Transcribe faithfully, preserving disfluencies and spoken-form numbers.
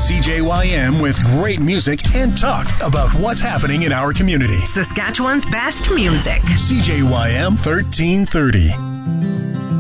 C J Y M with great music and talk about what's happening in our community. Saskatchewan's best music. C J Y M thirteen thirty.